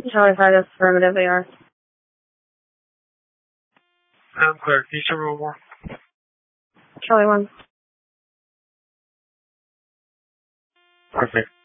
Charlie 5, that's affirmative, they are. I'm clear. Can you show me one more? Charlie 1. Perfect.